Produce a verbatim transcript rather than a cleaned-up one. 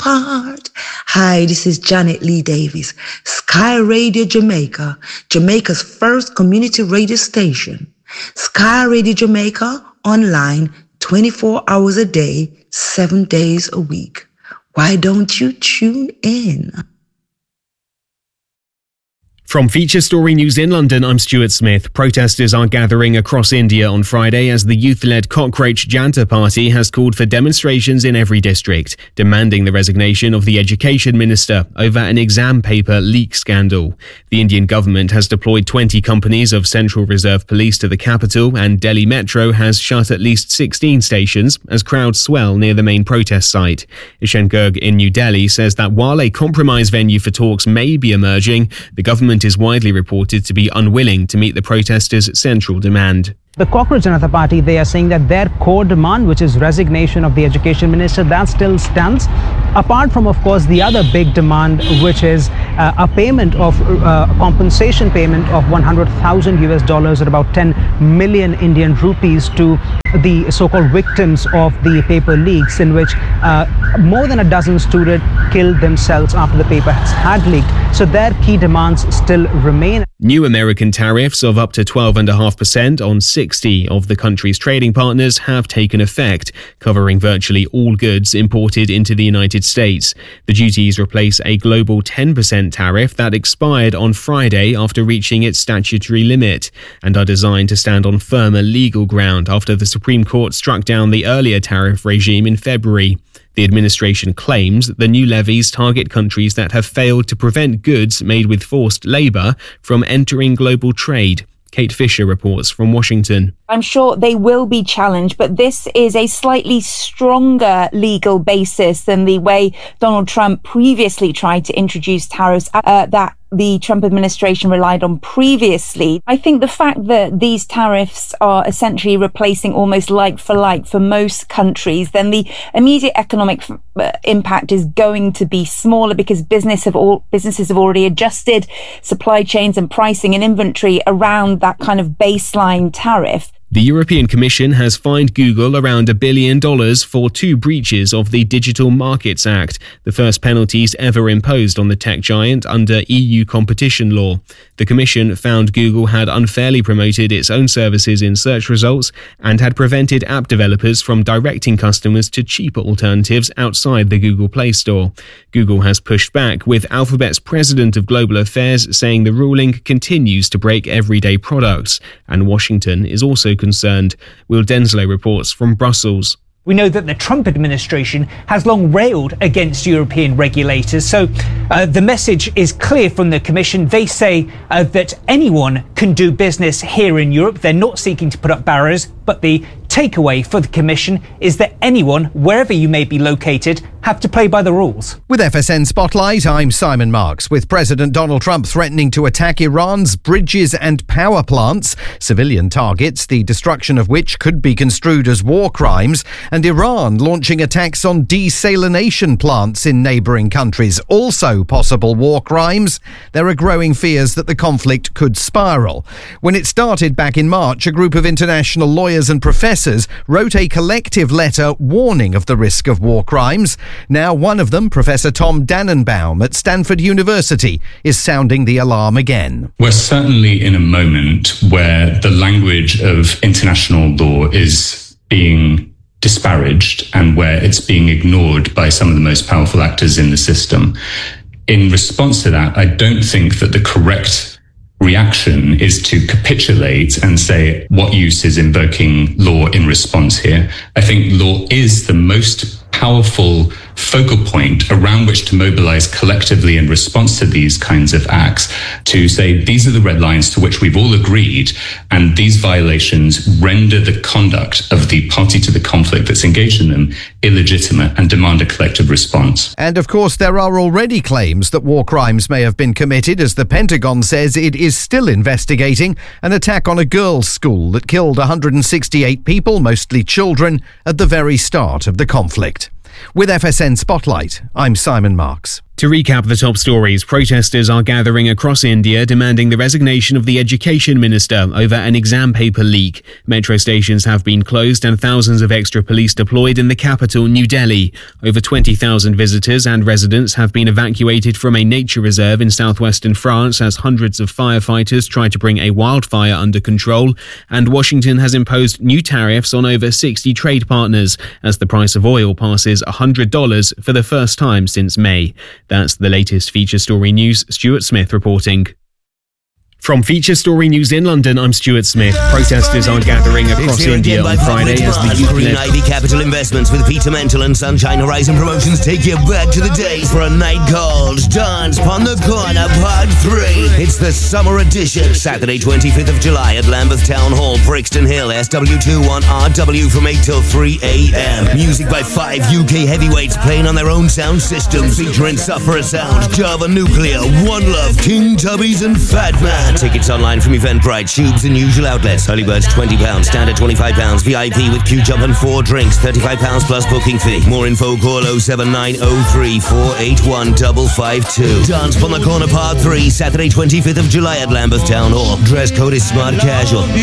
apart. Hi, this is Janet Lee Davis, Sky Radio Jamaica, Jamaica's first community radio station. Sky Radio Jamaica, online twenty-four hours a day, seven days a week. Why don't you tune in? From Feature Story News in London, I'm Stuart Smith. Protesters are gathering across India on Friday as the youth-led Cockroach Janta Party has called for demonstrations in every district, demanding the resignation of the Education Minister over an exam paper leak scandal. The Indian government has deployed twenty companies of Central Reserve Police to the capital, and Delhi Metro has shut at least sixteen stations as crowds swell near the main protest site. Ishan Garg in New Delhi says that while a compromise venue for talks may be emerging, the government is widely reported to be unwilling to meet the protesters' central demand. The Cockroach Janata Party, they are saying that their core demand, which is resignation of the Education Minister, that still stands. Apart from, of course, the other big demand, which is uh, a payment of uh, compensation payment of one hundred thousand U S dollars, or about ten million Indian rupees, to the so-called victims of the paper leaks, in which uh, more than a dozen students killed themselves after the paper had leaked. So their key demands still remain. New American tariffs of up to twelve point five percent on sixty of the country's trading partners have taken effect, covering virtually all goods imported into the United States. The duties replace a global ten percent tariff that expired on Friday after reaching its statutory limit, and are designed to stand on firmer legal ground after the Supreme Court struck down the earlier tariff regime in February. The administration claims the new levies target countries that have failed to prevent goods made with forced labour from entering global trade. Kate Fisher reports from Washington. I'm sure they will be challenged, but this is a slightly stronger legal basis than the way Donald Trump previously tried to introduce tariffs uh, that the Trump administration relied on previously. I think the fact that these tariffs are essentially replacing almost like for like for most countries, then the immediate economic f- impact is going to be smaller, because business have all, businesses have already adjusted supply chains and pricing and inventory around that kind of baseline tariff. The European Commission has fined Google around a billion dollars for two breaches of the Digital Markets Act, the first penalties ever imposed on the tech giant under E U competition law. The Commission found Google had unfairly promoted its own services in search results and had prevented app developers from directing customers to cheaper alternatives outside the Google Play Store. Google has pushed back, with Alphabet's president of global affairs saying the ruling continues to break everyday products, and Washington is also concerned. Will Denslow reports from Brussels. We know that the Trump administration has long railed against European regulators, so uh, the message is clear from the Commission. They say uh, that anyone can do business here in Europe. They're not seeking to put up barriers, but the takeaway for the Commission is that anyone, wherever you may be located, have to play by the rules. With F S N Spotlight, I'm Simon Marks. With President Donald Trump threatening to attack Iran's bridges and power plants, civilian targets, the destruction of which could be construed as war crimes, and Iran launching attacks on desalination plants in neighbouring countries, also possible war crimes, there are growing fears that the conflict could spiral. When it started back in March, a group of international lawyers and professors wrote a collective letter warning of the risk of war crimes. Now one of them, Professor Tom Dannenbaum at Stanford University, is sounding the alarm again. We're certainly in a moment where the language of international law is being disparaged and where it's being ignored by some of the most powerful actors in the system. In response to that, I don't think that the correct reaction is to capitulate and say, what use is invoking law in response here? I think law is the most powerful focal point around which to mobilize collectively in response to these kinds of acts, to say these are the red lines to which we've all agreed, and these violations render the conduct of the party to the conflict that's engaged in them illegitimate and demand a collective response. And of course, there are already claims that war crimes may have been committed, as the Pentagon says it is still investigating an attack on a girls' school that killed one hundred sixty-eight people, mostly children, at the very start of the conflict. With F S N Spotlight, I'm Simon Marks. To recap the top stories, protesters are gathering across India demanding the resignation of the education minister over an exam paper leak. Metro stations have been closed and thousands of extra police deployed in the capital, New Delhi. Over twenty thousand visitors and residents have been evacuated from a nature reserve in southwestern France as hundreds of firefighters try to bring a wildfire under control. And Washington has imposed new tariffs on over sixty trade partners as the price of oil passes one hundred dollars for the first time since May. That's the latest Feature Story News. Stuart Smith reporting. From Feature Story News in London, I'm Stuart Smith. Protesters are gathering across India on Friday as the youth Green Ivy Capital Investments with Peter Mental and Sunshine Horizon Promotions take you back to the days for a night called Dance Pon the Corner Part three. It's the summer edition, Saturday twenty-fifth of July at Lambeth Town Hall, Brixton Hill, S W two one R W from eight till three a.m. Music by five U K heavyweights playing on their own sound systems, featuring Sufferer Sound, Java Nuclear, One Love, King Tubbies and Fat Man. Tickets online from Eventbrite, Tubes and usual outlets. Early birds twenty pounds, standard twenty-five pounds, V I P with queue jump and four drinks, thirty-five pounds plus booking fee. More info, call oh seven nine oh three four eight one five five two. Dance Pon the Corner Part three, Saturday twenty-fifth of July at Lambeth Town Hall. Dress code is smart casual.